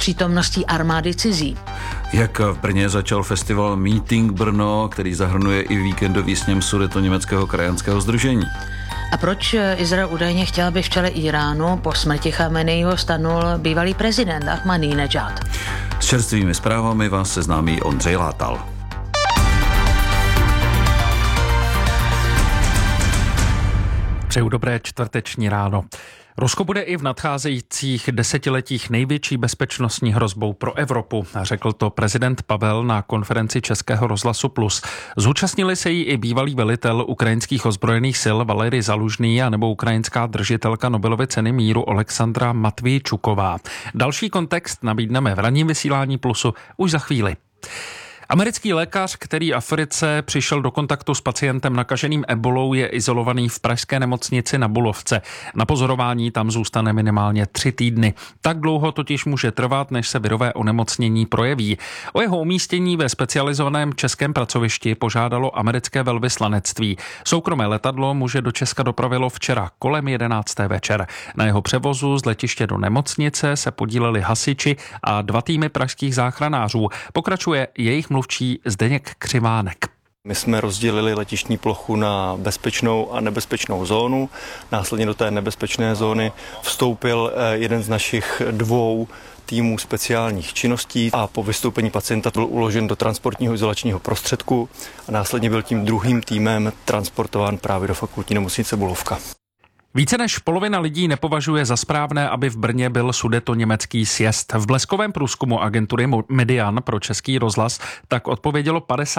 přítomností armády cizí. Jak v Brně začal festival Meeting Brno, který zahrnuje i víkendový sněm Sudetoněmeckého krajanského sdružení. A proč Izrael údajně chtěl, aby v čele Iránu po smrti Chameneiho stanul bývalý prezident Ahmadinejad? S čerstvými zprávami vás seznámí Ondřej Látal. Přeju dobré čtvrteční ráno. Rusko bude i v nadcházejících desetiletích největší bezpečnostní hrozbou pro Evropu, řekl to prezident Pavel na konferenci Českého rozhlasu Plus. Zúčastnili se jí i bývalý velitel ukrajinských ozbrojených sil Valery Zalužný a nebo ukrajinská držitelka Nobelovy ceny míru Alexandra Matvíčuková. Další kontext nabídneme v ranním vysílání Plusu už za chvíli. Americký lékař, který Africe přišel do kontaktu s pacientem nakaženým ebolou, je izolovaný v pražské nemocnici na Bulovce. Na pozorování tam zůstane minimálně 3 týdny. Tak dlouho totiž může trvat, než se virové onemocnění projeví. O jeho umístění ve specializovaném českém pracovišti požádalo americké velvyslanectví. Soukromé letadlo muže do Česka dopravilo včera kolem 11. večer. Na jeho převozu z letiště do nemocnice se podíleli hasiči a 2 týmy pražských záchranářů. Pokračuje jejich mluvčí Zdeněk Křivánek. My jsme rozdělili letištní plochu na bezpečnou a nebezpečnou zónu. Následně do té nebezpečné zóny vstoupil jeden z našich 2 týmů speciálních činností a po vystoupení pacienta byl uložen do transportního izolačního prostředku a následně byl tím druhým týmem transportován právě do fakultní nemocnice Bulovka. Více než polovina lidí nepovažuje za správné, aby v Brně byl sudetoněmecký sjezd. V bleskovém průzkumu agentury Median pro Český rozhlas tak odpovědělo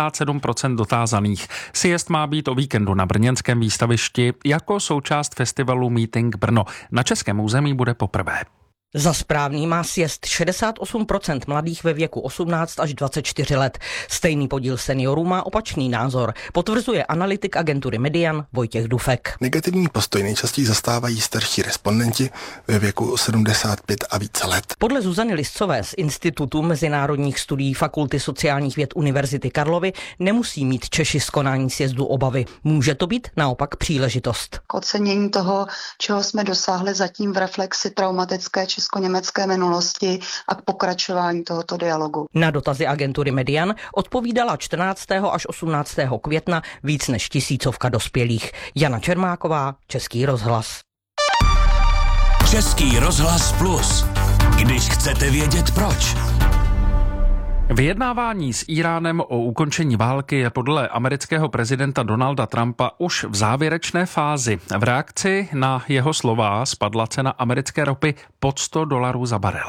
57% dotázaných. Sjezd má být o víkendu na brněnském výstavišti jako součást festivalu Meeting Brno. Na českém území bude poprvé. Za správný má sjezd 68% mladých ve věku 18 až 24 let. Stejný podíl seniorů má opačný názor, potvrzuje analytik agentury Median Vojtěch Dufek. Negativní postoj nejčastěji zastávají starší respondenti ve věku 75 a více let. Podle Zuzany Liscové z Institutu mezinárodních studií Fakulty sociálních věd Univerzity Karlovy nemusí mít Češi z konání sjezdu obavy. Může to být naopak příležitost. K ocenění toho, čeho jsme dosáhli zatím v reflexi traumatické česko-německé minulosti a k pokračování tohoto dialogu. Na dotazy agentury Median odpovídala 14. až 18. května víc než 1000 dospělých. Jana Čermáková, Český rozhlas. Český rozhlas Plus. Když chcete vědět proč. Vyjednávání s Íránem o ukončení války je podle amerického prezidenta Donalda Trumpa už v závěrečné fázi. V reakci na jeho slova spadla cena americké ropy pod $100 za barel.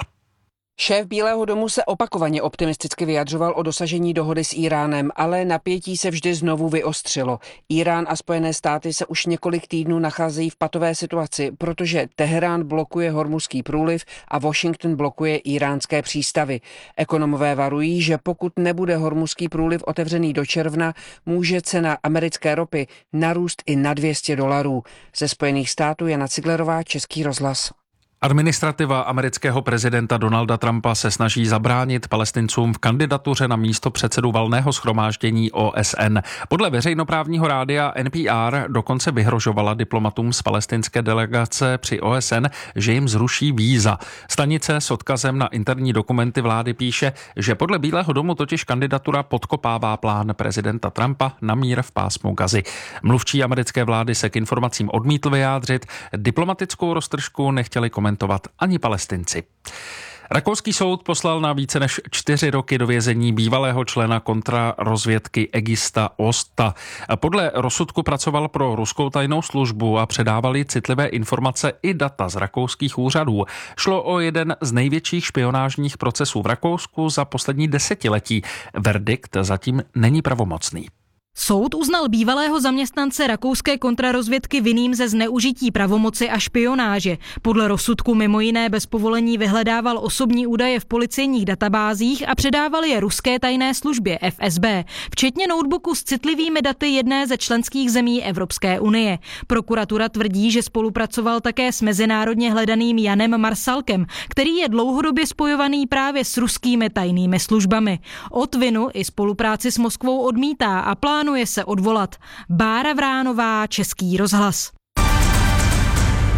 Šéf Bílého domu se opakovaně optimisticky vyjadřoval o dosažení dohody s Íránem, ale napětí se vždy znovu vyostřilo. Írán a Spojené státy se už několik týdnů nacházejí v patové situaci, protože Teherán blokuje Hormuzský průliv a Washington blokuje íránské přístavy. Ekonomové varují, že pokud nebude Hormuzský průliv otevřený do června, může cena americké ropy narůst i na $200. Ze Spojených států Jana Ciglerová, Český rozhlas. Administrativa amerického prezidenta Donalda Trumpa se snaží zabránit Palestincům v kandidatuře na místo předsedu valného shromáždění OSN. Podle veřejnoprávního rádia NPR dokonce vyhrožovala diplomatům z palestinské delegace při OSN, že jim zruší víza. Stanice s odkazem na interní dokumenty vlády píše, že podle Bílého domu totiž kandidatura podkopává plán prezidenta Trumpa na mír v pásmu Gazy. Mluvčí americké vlády se k informacím odmítl vyjádřit, diplomatickou roztržku nechtěli komentovat ani Palestinci. Rakouský soud poslal na více než 4 roky do vězení bývalého člena kontrarozvědky Egista Osta. Podle rozsudku pracoval pro ruskou tajnou službu a předávali citlivé informace i data z rakouských úřadů. Šlo o jeden z největších špionážních procesů v Rakousku za poslední desetiletí. Verdikt zatím není pravomocný. Soud uznal bývalého zaměstnance rakouské kontrarozvědky vinným ze zneužití pravomoci a špionáže. Podle rozsudku mimo jiné bez povolení vyhledával osobní údaje v policejních databázích a předával je ruské tajné službě FSB, včetně notebooku s citlivými daty jedné ze členských zemí Evropské unie. Prokuratura tvrdí, že spolupracoval také s mezinárodně hledaným Janem Marsalkem, který je dlouhodobě spojovaný právě s ruskými tajnými službami. Od vinu i spolupráci s Moskvou odmítá a plánuje se odvolat. Bára Vránová, Český rozhlas.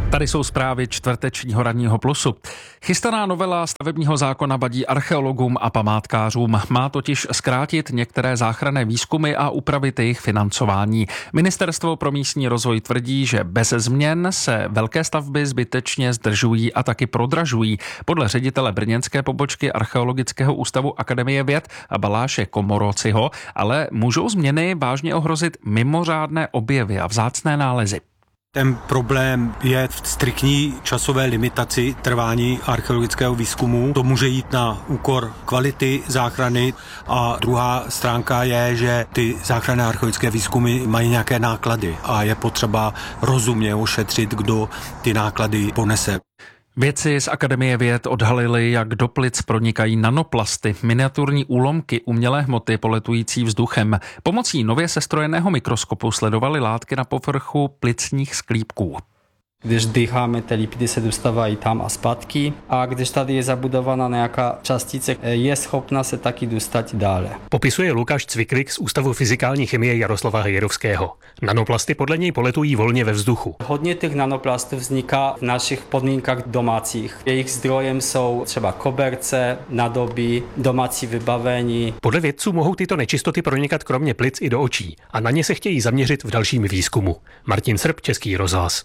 Tady jsou zprávy čtvrtečního ranního Plusu. Chystaná novela stavebního zákona vadí archeologům a památkářům. Má totiž zkrátit některé záchranné výzkumy a upravit jejich financování. Ministerstvo pro místní rozvoj tvrdí, že bez změn se velké stavby zbytečně zdržují a taky prodražují. Podle ředitele brněnské pobočky Archeologického ústavu Akademie věd Baláše Komorociho ale můžou změny vážně ohrozit mimořádné objevy a vzácné nálezy. Ten problém je v striktní časové limitaci trvání archeologického výzkumu. To může jít na úkor kvality záchrany a druhá stránka je, že ty záchranné archeologické výzkumy mají nějaké náklady a je potřeba rozumně ošetřit, kdo ty náklady ponese. Vědci z Akademie věd odhalili, jak do plic pronikají nanoplasty, miniaturní úlomky umělé hmoty poletující vzduchem. Pomocí nově sestrojeného mikroskopu sledovali látky na povrchu plicních sklípků. Když dýcháme, ty lipidy se dostávají tam a zpátky a když tady je zabudovaná nějaká částice, je schopna se taky dostat dále. Popisuje Lukáš Cviklik z Ústavu fyzikální chemie Jaroslava Hejrovského. Nanoplasty podle něj poletují volně ve vzduchu. Hodně těch nanoplastů vzniká v našich podmínkách domácích. Jejich zdrojem jsou třeba koberce, nádoby, domácí vybavení. Podle vědců mohou tyto nečistoty pronikat kromě plic i do očí a na ně se chtějí zaměřit v dalším výzkumu. Martin Srb, Český rozhlas.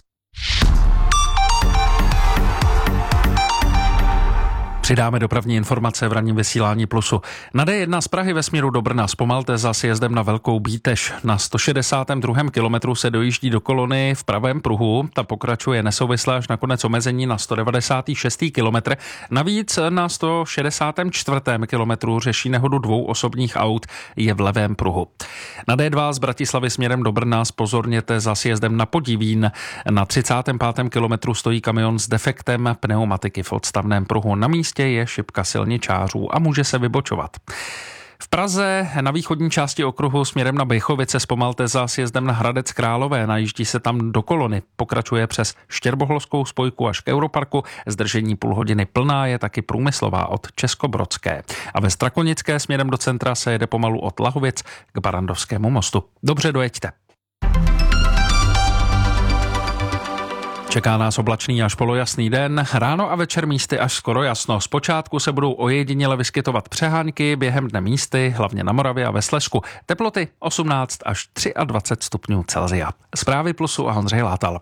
Přidáme dopravní informace v ranním vysílání Plusu. Na D1 z Prahy ve směru do Brna zpomalte za sjezdem na Velkou Bítež. Na 162. kilometru se dojíždí do kolony v pravém pruhu. Ta pokračuje nesouvisle až na konec omezení na 196. kilometr. Navíc na 164. kilometru řeší nehodu dvou osobních aut, je v levém pruhu. Na D2 z Bratislavy směrem do Brna zpozorněte za sjezdem na Podivín. Na 35. kilometru stojí kamion s defektem pneumatiky v odstavném pruhu. Na místě je šipka silničářů a může se vybočovat. V Praze na východní části okruhu směrem na Bejchovice zpomalte za sjezdem na Hradec Králové, najíždí se tam do kolony, pokračuje přes Štěrboholskou spojku až k Europarku, zdržení půl hodiny plná je taky průmyslová od Českobrodské. A ve Strakonické směrem do centra se jede pomalu od Lahovic k Barandovskému mostu. Dobře dojeďte. Čeká nás oblačný až polojasný den, ráno a večer místy až skoro jasno. Zpočátku se budou ojediněle vyskytovat přehánky, během dne místy, hlavně na Moravě a ve Slezsku. Teploty 18 až 23 stupňů Celsia. Zprávy Plusu a Ondřej Látal.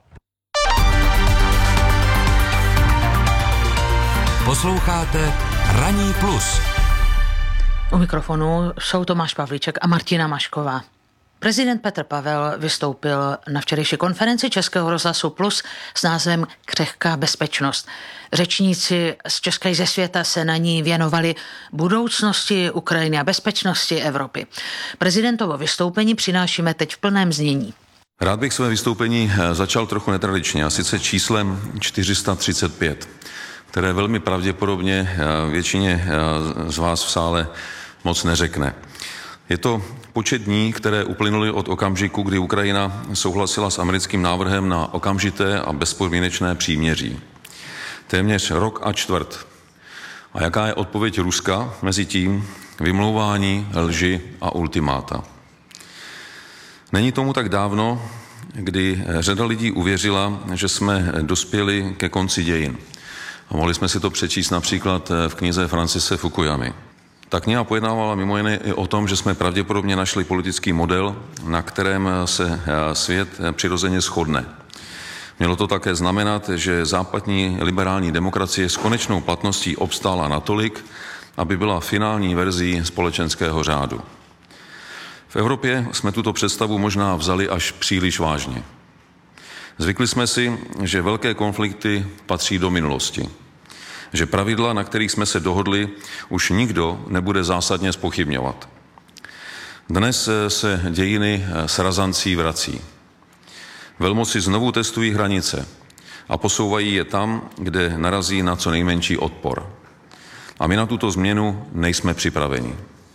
Posloucháte Ranní Plus. U mikrofonu jsou Tomáš Pavlíček a Martina Mašková. Prezident Petr Pavel vystoupil na včerejší konferenci Českého rozhlasu Plus s názvem Křehká bezpečnost. Řečníci z Česka i ze světa se na ní věnovali budoucnosti Ukrajiny a bezpečnosti Evropy. Prezidentovo vystoupení přinášíme teď v plném znění. Rád bych své vystoupení začal trochu netradičně, a sice číslem 435, které velmi pravděpodobně většině z vás v sále moc neřekne. Je to počet dní, které uplynuly od okamžiku, kdy Ukrajina souhlasila s americkým návrhem na okamžité a bezpodmínečné příměří. Téměř rok a čtvrt. A jaká je odpověď Ruska mezi tím? Vymlouvání, lži a ultimáta. Není tomu tak dávno, kdy řada lidí uvěřila, že jsme dospěli ke konci dějin. A mohli jsme si to přečíst například v knize Francise Fukuyamy. Ta kniha pojednávala mimo jiné i o tom, že jsme pravděpodobně našli politický model, na kterém se svět přirozeně shodne. Mělo to také znamenat, že západní liberální demokracie s konečnou platností obstála natolik, aby byla finální verzí společenského řádu. V Evropě jsme tuto představu možná vzali až příliš vážně. Zvykli jsme si, že velké konflikty patří do minulosti. Že pravidla, na kterých jsme se dohodli, už nikdo nebude zásadně zpochybňovat. Dnes se dějiny s razancí vrací. Velmoci znovu testují hranice a posouvají je tam, kde narazí na co nejmenší odpor. A my na tuto změnu nejsme připraveni.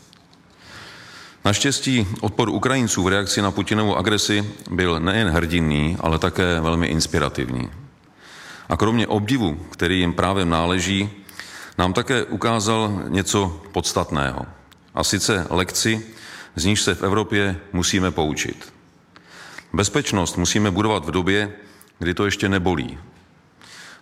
Naštěstí odpor Ukrajinců v reakci na Putinovu agresi byl nejen hrdinný, ale také velmi inspirativní. A kromě obdivu, který jim právem náleží, nám také ukázal něco podstatného. A sice lekci, z níž se v Evropě musíme poučit. Bezpečnost musíme budovat v době, kdy to ještě nebolí.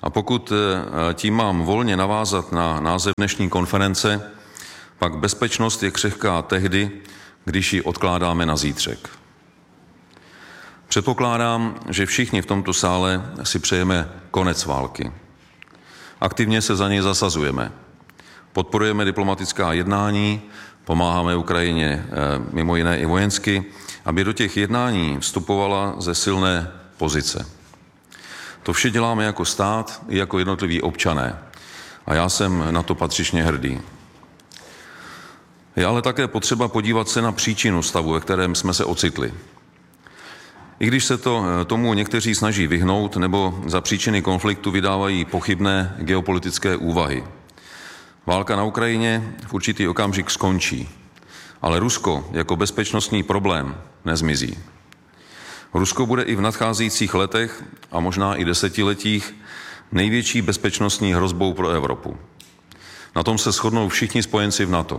A pokud tím mám volně navázat na název dnešní konference, pak bezpečnost je křehká tehdy, když ji odkládáme na zítřek. Předpokládám, že všichni v tomto sále si přejeme konec války. Aktivně se za něj zasazujeme. Podporujeme diplomatická jednání, pomáháme Ukrajině mimo jiné i vojensky, aby do těch jednání vstupovala ze silné pozice. To vše děláme jako stát i jako jednotliví občané a já jsem na to patřičně hrdý. Je ale také potřeba podívat se na příčinu stavu, ve kterém jsme se ocitli. I když se tomu někteří snaží vyhnout nebo za příčiny konfliktu vydávají pochybné geopolitické úvahy. Válka na Ukrajině v určitý okamžik skončí, ale Rusko jako bezpečnostní problém nezmizí. Rusko bude i v nadcházejících letech a možná i desetiletích největší bezpečnostní hrozbou pro Evropu. Na tom se shodnou všichni spojenci v NATO.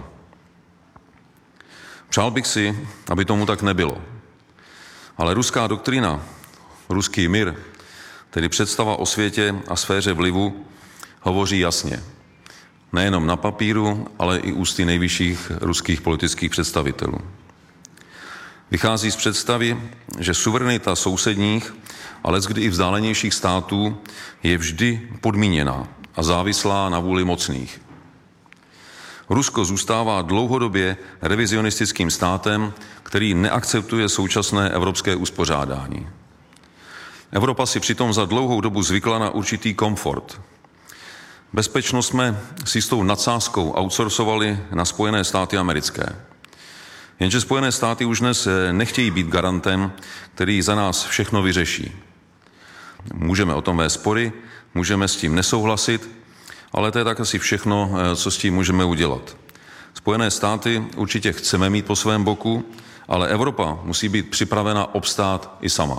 Přál bych si, aby tomu tak nebylo. Ale ruská doktrína, ruský mír, tedy představa o světě a sféře vlivu, hovoří jasně. Nejenom na papíru, ale i ústy nejvyšších ruských politických představitelů. Vychází z představy, že suverenita sousedních a leckdy i vzdálenějších států je vždy podmíněná a závislá na vůli mocných. Rusko zůstává dlouhodobě revizionistickým státem, který neakceptuje současné evropské uspořádání. Evropa si přitom za dlouhou dobu zvykla na určitý komfort. Bezpečnost jsme s jistou nadsázkou outsourcovali na Spojené státy americké. Jenže Spojené státy už dnes nechtějí být garantem, který za nás všechno vyřeší. Můžeme o tom vést spory, můžeme s tím nesouhlasit, ale to je tak asi všechno, co s tím můžeme udělat. Spojené státy určitě chceme mít po svém boku, ale Evropa musí být připravena obstát i sama.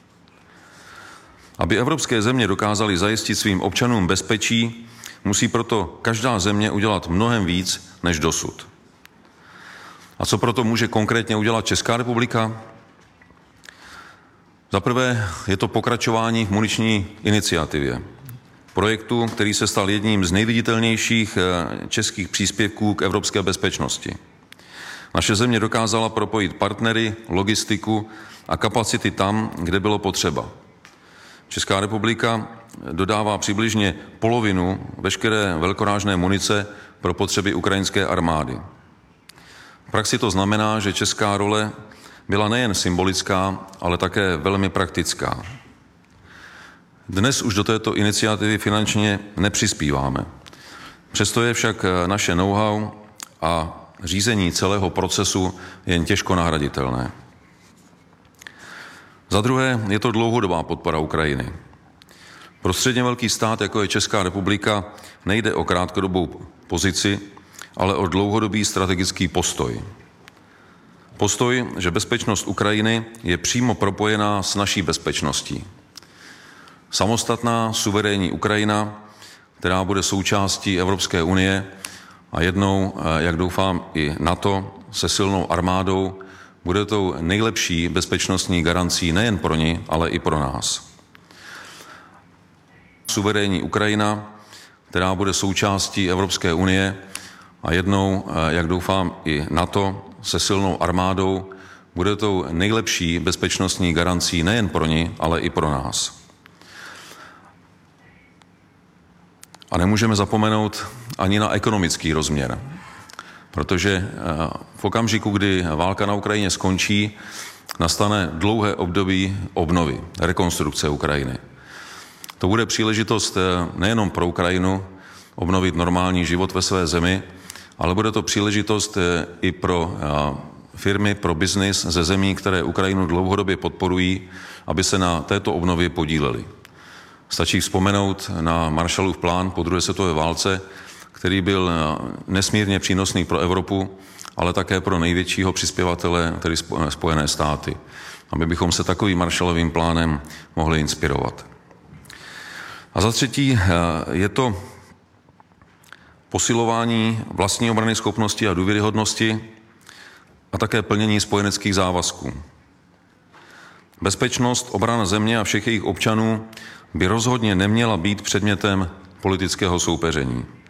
Aby evropské země dokázaly zajistit svým občanům bezpečí, musí proto každá země udělat mnohem víc než dosud. A co proto může konkrétně udělat Česká republika? Za prvé je to pokračování v muniční iniciativě. Projektu, který se stal jedním z nejviditelnějších českých příspěvků k evropské bezpečnosti. Naše země dokázala propojit partnery, logistiku a kapacity tam, kde bylo potřeba. Česká republika dodává přibližně polovinu veškeré velkorážné munice pro potřeby ukrajinské armády. V praxi to znamená, že česká role byla nejen symbolická, ale také velmi praktická. Dnes už do této iniciativy finančně nepřispíváme. Přesto je však naše know-how a řízení celého procesu jen těžko nahraditelné. Za druhé je to dlouhodobá podpora Ukrajiny. Pro středně velký stát, jako je Česká republika, nejde o krátkodobou pozici, ale o dlouhodobý strategický postoj. Postoj, že bezpečnost Ukrajiny je přímo propojená s naší bezpečností. Samostatná, suverénní Ukrajina, která bude součástí Evropské unie a jednou, jak doufám, i NATO se silnou armádou, bude tou nejlepší bezpečnostní garancí nejen pro ni, ale i pro nás. Suverénní Ukrajina, která bude součástí Evropské unie a jednou, jak doufám, i NATO se silnou armádou, bude tou nejlepší bezpečnostní garancí nejen pro ni, ale i pro nás. A nemůžeme zapomenout ani na ekonomický rozměr, protože v okamžiku, kdy válka na Ukrajině skončí, nastane dlouhé období obnovy, rekonstrukce Ukrajiny. To bude příležitost nejenom pro Ukrajinu obnovit normální život ve své zemi, ale bude to příležitost i pro firmy, pro biznis ze zemí, které Ukrajinu dlouhodobě podporují, aby se na této obnově podíleli. Stačí vzpomenout na Marshallův plán po druhé světové válce, který byl nesmírně přínosný pro Evropu, ale také pro největšího přispěvatele, tedy Spojené státy, aby bychom se takovým Marshallovým plánem mohli inspirovat. A za třetí je to posilování vlastní obranné schopnosti a důvěryhodnosti a také plnění spojeneckých závazků. Bezpečnost, obrana země a všech jejich občanů by rozhodně neměla být předmětem politického soupeření.